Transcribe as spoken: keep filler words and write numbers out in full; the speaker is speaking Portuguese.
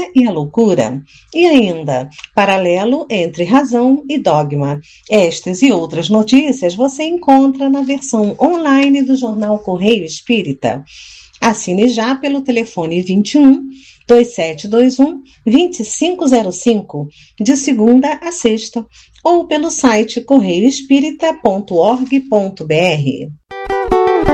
e a loucura. E ainda, paralelo entre razão e dogma. Estas e outras notícias você encontra na versão online do jornal Correio Espírita. Assine já pelo telefone vinte e um, dois sete dois um, dois cinco zero cinco, de segunda a sexta, ou pelo site correio espírita ponto org ponto br.